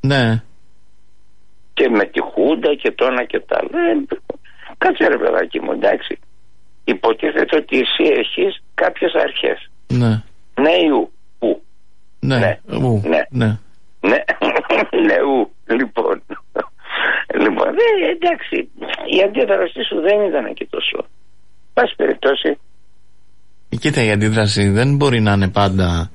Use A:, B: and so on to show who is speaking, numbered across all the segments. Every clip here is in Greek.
A: Ναι.
B: Και με τη Χούντα και το ένα και τα άλλα. Κάτσε ρε παιδάκι μου, εντάξει. Υποτίθεται ότι εσύ έχεις κάποιες αρχές.
A: Ναι.
B: Ναι ή ου.
A: Ναι.
B: Ναι.
A: Ναι.
B: Ναι, Λοιπόν, εντάξει, η αντίδρασή σου δεν ήταν και τόσο. Πάση περιπτώσει.
A: Κοίτα, η αντίδραση δεν μπορεί να είναι πάντα.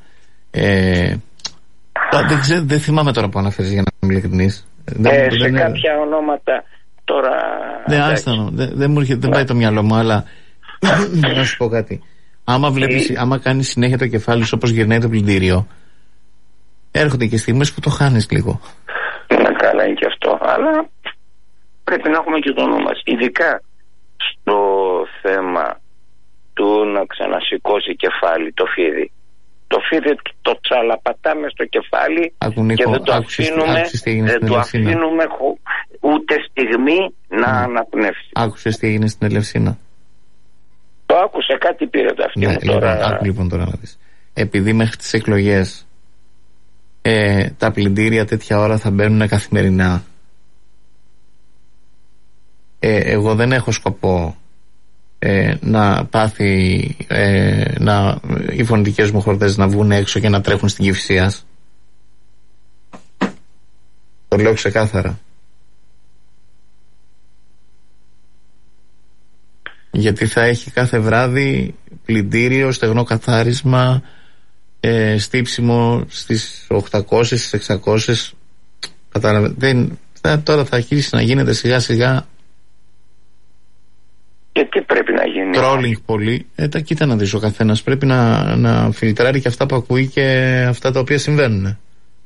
A: Δεν θυμάμαι τώρα που αναφέρεις, για να είμαι ειλικρινής.
B: Σε κάποια ονόματα τώρα.
A: Ναι, άστανο. Δεν μου έρχεται, δεν πάει το μυαλό μου, αλλά να σου πω κάτι. Άμα κάνεις συνέχεια το κεφάλι σου όπως γυρνάει το πλυντήριο, έρχονται και στιγμές που το χάνεις λίγο.
B: Καλά είναι και αυτό, αλλά πρέπει να έχουμε και το νου μας. Ειδικά στο θέμα του να ξανασηκώσει κεφάλι το φίδι. Το φίδι το τσαλαπατάμε στο κεφάλι και δεν το αφήνουμε ούτε στιγμή να αναπνεύσει.
A: Άκουσες τι έγινε στην Ελευσίνα?
B: Το άκουσα, κάτι πήρε το αυτί μου τώρα.
A: Λοιπόν, τώρα να δεις. Επειδή μέχρι τις εκλογές τα πλυντήρια τέτοια ώρα θα μπαίνουν καθημερινά, εγώ δεν έχω σκοπό να πάθει οι φωνητικές μου χορδές να βγουν έξω και να τρέχουν στην Κηφισίας. Το λέω ξεκάθαρα. Γιατί θα έχει κάθε βράδυ πλυντήριο, στεγνό καθάρισμα, στύψιμο στις 800, στις 600. Καταλαβαίνετε, τώρα θα αρχίσει να γίνεται σιγά σιγά.
B: Και τι πρέπει να γίνει?
A: Τρόλινγκ πολύ. Κοίτα να δεις, ο καθένας πρέπει να φιλτράρει και αυτά που ακούει και αυτά τα οποία συμβαίνουν.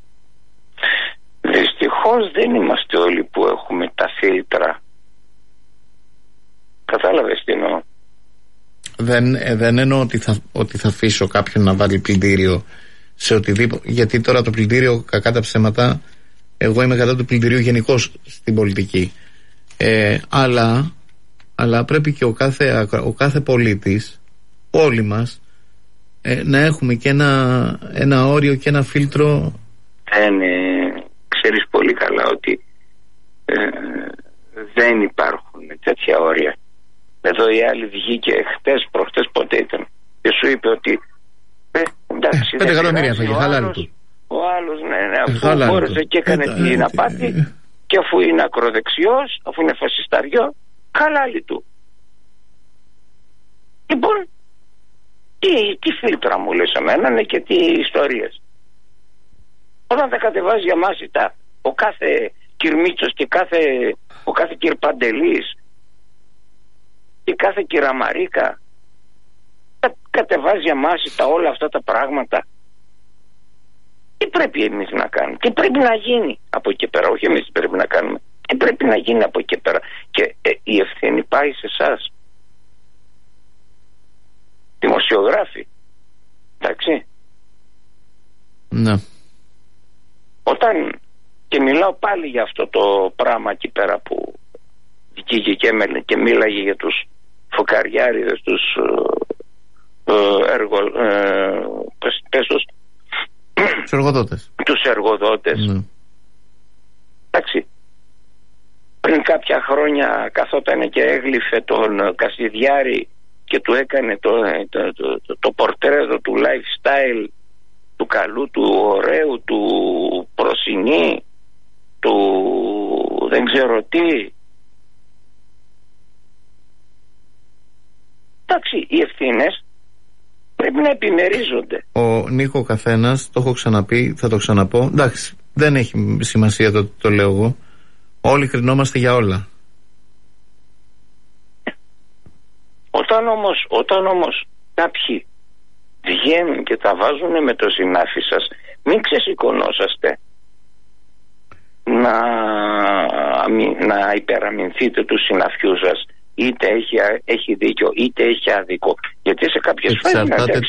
B: Δυστυχώς δεν είμαστε όλοι που έχουμε τα φίλτρα. Κατάλαβες τι εννοώ? Δεν εννοώ ότι θα αφήσω κάποιον να βάλει πλυντήριο σε οτιδήποτε. Γιατί τώρα το πλυντήριο, κακά τα ψέματα, εγώ είμαι κατά του πλυντηρίου γενικώς στην πολιτική. Αλλά πρέπει και ο κάθε πολίτης, όλοι μας, να έχουμε και ένα όριο και ένα φίλτρο. Ξέρεις πολύ καλά ότι δεν υπάρχουν τέτοια όρια. Εδώ η άλλη βγήκε προχτές πότε ήταν, και σου είπε ότι εντάξει,
A: 5 εκατομμύρια φάγε, χαλάρι του.
B: Ο άλλος αφού μπόρεσε και έκανε την απάτη, και αφού είναι ακροδεξιός, αφού είναι φασισταριό, χαλάλι του. Λοιπόν, τι φίλτρα μου λες εμένα και τι ιστορίες. Όταν τα κατεβάζει για μας ο κάθε Κυρμίτσος και ο κάθε Κυρπαντελής και κάθε Κυραμαρίκα κατεβάζει για μας όλα αυτά τα πράγματα, τι πρέπει εμείς να κάνουμε, τι πρέπει να γίνει από εκεί πέρα? Όχι εμείς τι πρέπει να κάνουμε, τι πρέπει να γίνει από εκεί πέρα. Και η ευθύνη πάει σε εσάς, δημοσιογράφοι, εντάξει.
A: Ναι.
B: Όταν, και μιλάω πάλι για αυτό το πράγμα εκεί πέρα που βγήκε και μίλαγε για τους φωκαριάριδες, τους τους εργοδότες.
A: Ναι.
B: Εντάξει. Πριν κάποια χρόνια καθόταν και έγλυφε τον Κασιδιάρη και του έκανε το πορτρέτο του lifestyle, του καλού, του ωραίου, του προσινή, του δεν ξέρω τι. Εντάξει, οι ευθύνες πρέπει να επιμερίζονται.
A: Νίκο, ο καθένας, το έχω ξαναπεί, θα το ξαναπώ. Εντάξει, δεν έχει σημασία το λέω εγώ. Όλοι κρινόμαστε για όλα.
B: Όταν όμως κάποιοι βγαίνουν και τα βάζουν με το συνάφι σας, μην ξεσηκωνόσαστε να υπεραμεινθείτε του συναφιού σας, είτε έχει δίκιο είτε έχει άδικο, γιατί σε κάποιες φάσεις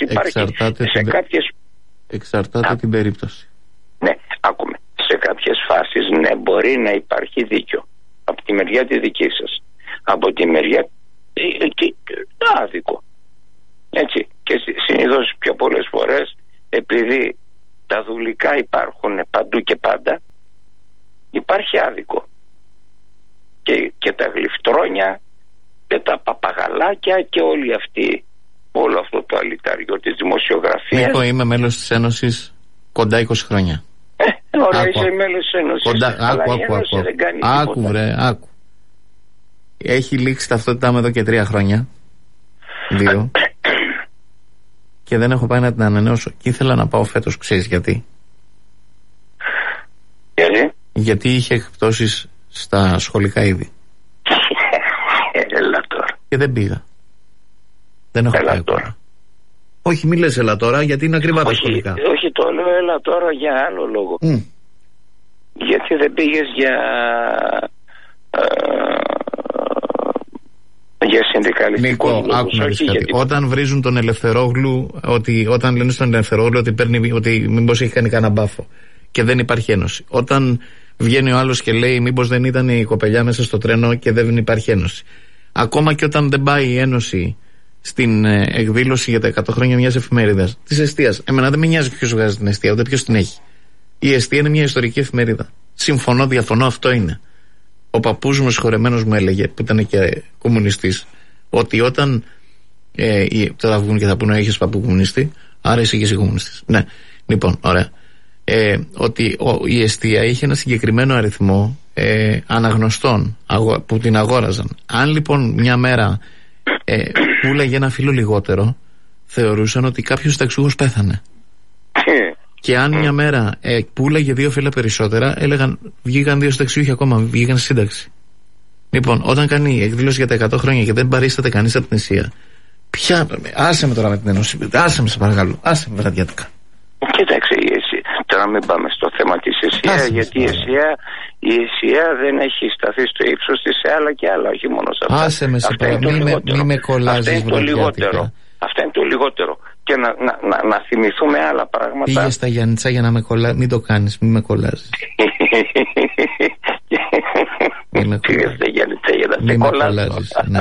A: εξαρτάται την περίπτωση.
B: Ναι, άκουμε, σε κάποιες φάσεις ναι, μπορεί να υπάρχει δίκιο από τη μεριά τη δική σας, από τη μεριά άδικο, έτσι. Και συνήθως πιο πολλές φορές, επειδή τα δουλικά υπάρχουν παντού και πάντα, υπάρχει άδικο. Και τα γλυφτρόνια και τα παπαγαλάκια και όλοι αυτοί, όλο αυτό το αλυτάριο της δημοσιογραφίας.
A: Νίκο, είμαι μέλος της Ένωσης κοντά 20 χρόνια.
B: Ωραία, είσαι μέλος της Ένωσης.
A: Άκου βρε, άκου. Έχει λήξει ταυτότητά μου εδώ και 3 χρόνια. 2. Και δεν έχω πάει να την ανανεώσω. Και ήθελα να πάω φέτος, ξέρεις γιατί? Γιατί είχε εκπτώσεις στα σχολικά είδη.
B: Έλα τώρα.
A: Και δεν πήγα. Δεν έχω πάει τώρα. Όχι, μη λες έλα τώρα, γιατί είναι ακριβά τα σχολικά.
B: Όχι, το λέω έλα τώρα για άλλο λόγο. Γιατί δεν πήγες για συνδικαλιστικό λόγο.
A: Νίκο, άκου να δεις κάτι. Όταν βρίζουν τον Ελευθερόγλου, όταν λένε στον Ελευθερόγλου ότι μήπως έχει κάνει κανένα μπάφο και δεν υπάρχει ένωση. Όταν βγαίνει ο άλλος και λέει μήπως δεν ήταν η κοπελιά μέσα στο τρένο και δεν υπάρχει ένωση. Ακόμα και όταν δεν πάει η ένωση στην εκδήλωση για τα 100 χρόνια μιας εφημερίδας, της Εστίας. Εμένα δεν με νοιάζει ποιος βγάζει την Εστία, ούτε ποιος την έχει. Η Εστία είναι μια ιστορική εφημερίδα. Συμφωνώ, διαφωνώ, αυτό είναι. Ο παππούς μου, συγχωρεμένος, μου έλεγε, που ήταν και κομμουνιστής, ότι όταν. Τώρα θα βγουν και θα πούνε: έχεις παππού κομμουνιστή, άρα είσαι και εσύ κομμουνιστής. Ναι, λοιπόν, ωραία. Ότι η Εστία είχε ένα συγκεκριμένο αριθμό αναγνωστών που την αγόραζαν. Αν λοιπόν μια μέρα πούλαγε ένα φύλλο λιγότερο, θεωρούσαν ότι κάποιος ταξιούχος πέθανε. Και αν μια μέρα πούλαγε 2 φύλλα περισσότερα, έλεγαν βγήκαν 2 συνταξιούχοι ακόμα, βγήκαν στη σύνταξη. Λοιπόν, όταν κάνει εκδήλωση για τα 100 χρόνια και δεν παρίσταται κανείς από την Ασία, άσε με τώρα με την Ένωση, άσε με σε παρακαλώ, άσε με βραδιάτικα.
B: Κοίταξε, τώρα μην πάμε στο θέμα της Ασία, γιατί η Ασία δεν έχει σταθεί στο ύψος της σε άλλα και άλλα, όχι μόνο σε αυτά.
A: Άσε με σε παρακαλώ, μην με κολλάζεις βραδιάτικα.
B: Αυτό είναι το λιγότερο. Και να θυμηθούμε άλλα πράγματα.
A: Πήγε στα Γιάννητσα για να με κολλάζει. Μην το κάνεις, μην με κολλάζεις.
B: Πήγε στα Γιάννητσα για να σε κολλάζεις.
A: Ναι.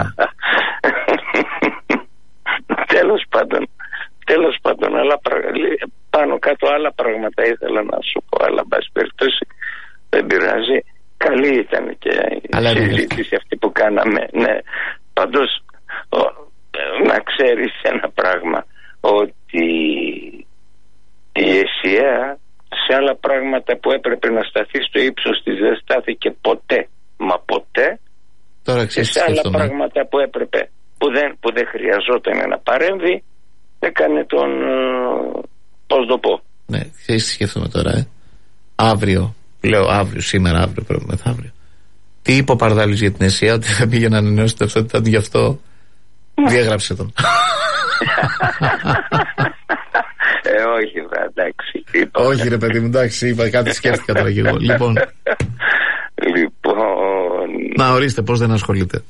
B: Τέλος πάντων, πάνω κάτω άλλα πράγματα ήθελα να σου πω, αλλά μπας περιπτώσει δεν πειράζει. Καλή ήταν και η συζήτηση αυτή που κάναμε. Ναι, παντός να ξέρεις ένα πράγμα, ότι η ΕΣΥΑ σε άλλα πράγματα που έπρεπε να σταθεί στο ύψος της δεν στάθηκε ποτέ, μα ποτέ.
A: Τώρα
B: και σε άλλα πράγματα που έπρεπε, που δεν χρειαζόταν να παρέμβει, έκανε τον, πώς το πω.
A: Ναι, ξέρεις τι σκέφτομαι τώρα, αύριο, λέω αύριο, σήμερα, αύριο, πρέπει μεθαύριο. Τι είπε ο Παρδάλης για την ΕΣΥΑ, ότι θα πήγε να ανανεώσει την ταυτότητά του, γι' αυτό διέγραψε τον.
B: Όχι, εντάξει.
A: Όχι, ρε παιδί μου, εντάξει, είπα κάτι, σκέφτηκα τώρα και εγώ. Λοιπόν. Να ορίστε, πώς δεν ασχολείται.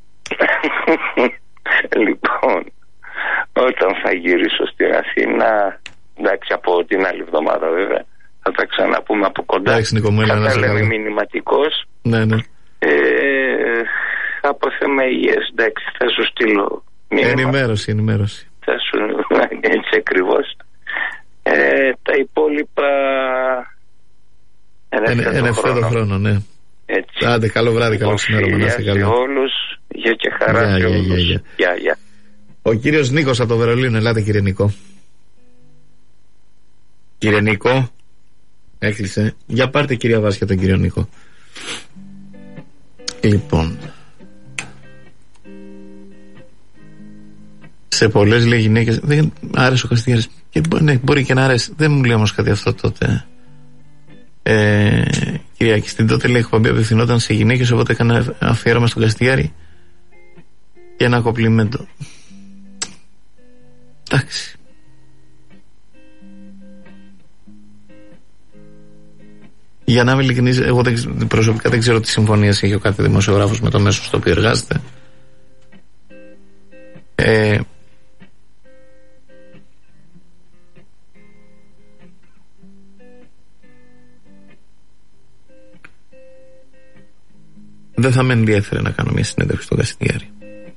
B: Λοιπόν, όταν θα γυρίσω στην Αθήνα, εντάξει, από την άλλη εβδομάδα βέβαια, θα τα ξαναπούμε από κοντά.
A: Εντάξει, Νίκο μου,
B: θα τα λέμε μηνυματικός.
A: Ναι, ναι.
B: Από θέμα υγείας, εντάξει, θα σου στείλω μήνυμα.
A: Ενημέρωση.
B: Θα σου, έτσι ακριβώς. Τα υπόλοιπα
A: εν ευθέτω χρόνο, ναι.
B: Έτσι.
A: Άντε, καλό βράδυ, καλό ξημέρωμα, να είστε καλά.
B: Για όλους, για και χαρά σε όλους. Γεια.
A: Ο κύριος Νίκος από το Βερολίνο, ελάτε κύριε Νίκο. Κύριε Νίκο, έκλεισε. Για πάρτε κυρία Βάσια τον κύριο Νίκο. Λοιπόν, σε πολλές λέει γυναίκες δεν άρεσε ο Καστιέρης. Ναι, μπορεί και να αρέσει. Δεν μου λέει όμως κάτι αυτό τότε. Κυριακή στην τότε λέει εκπομπή απευθυνόταν σε γυναίκες, οπότε έκανα αφιέρωμα στον Καστιέρη και ένα κοπλιμέντο. Εντάξει. Για να είμαι ειλικρινής, εγώ προσωπικά δεν ξέρω τι συμφωνίες έχει ο κάθε δημοσιογράφος με το μέσο στο οποίο εργάζεται. Δεν θα με ενδιαφέρει να κάνω μια συνέντευξη στον Καστιέρη.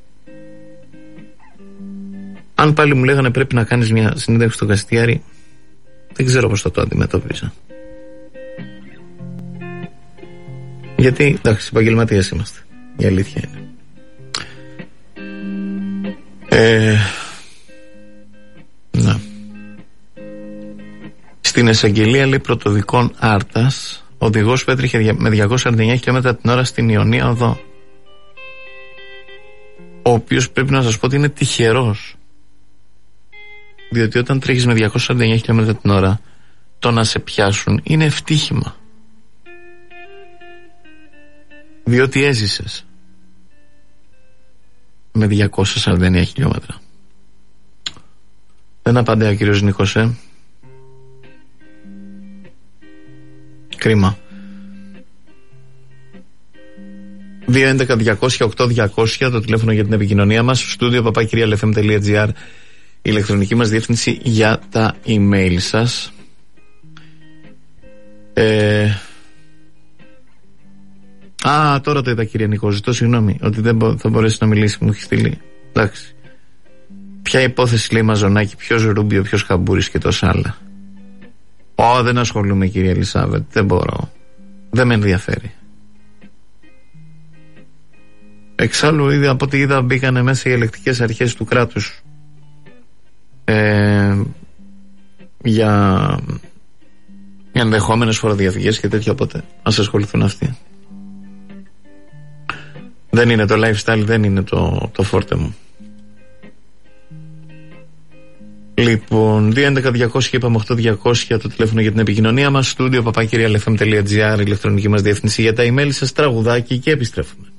A: Αν πάλι μου λέγανε πρέπει να κάνεις μια συνέντευξη στον Καστιέρη, δεν ξέρω πώς θα το αντιμετώπιζα. Γιατί, εντάξει, επαγγελματίες είμαστε. Η αλήθεια είναι. Να. Στην εισαγγελία, λέει, πρωτοδικών Άρτας, οδηγός που έτρεχε με 249 χιλιόμετρα την ώρα στην Ιωνία Οδό, ο οποίος πρέπει να σας πω ότι είναι τυχερός, διότι όταν τρέχεις με 249 χιλιόμετρα την ώρα, το να σε πιάσουν είναι ευτύχημα, διότι έζησες με 249 χιλιόμετρα. Δεν απαντάει ο κύριος Νίκος, Κρίμα. 211-200-8200 το τηλέφωνο για την επικοινωνία μας. Στούντιο papakirialfm.gr, η ηλεκτρονική μας διεύθυνση για τα email σας. Τώρα το είδα, κύριε Νικό. Ζητώ συγγνώμη ότι δεν θα μπορέσει να μιλήσει. Μου έχει στείλει. Εντάξει. Ποια υπόθεση, λέει, Μαζονάκη, ποιος Ρούμπιο, ποιος Χαμπούρης και τόσα άλλα. Δεν ασχολούμαι, κύριε Ελισάβετ. Δεν μπορώ. Δεν με ενδιαφέρει. Εξάλλου, από ό,τι είδα, μπήκανε μέσα οι ελεκτικές αρχές του κράτους για ενδεχόμενες φοροδιαφυγές και τέτοια, οπότε ας ασχοληθούν αυτοί. Δεν είναι το lifestyle, δεν είναι το φόρτε μου. Λοιπόν, 211-200 και είπαμε 8-200 το τηλέφωνο για την επικοινωνία μας. Στούντιο papakirialfm.gr, η ηλεκτρονική μας διεύθυνση για τα email σας. Τραγουδάκι και επιστρέφουμε.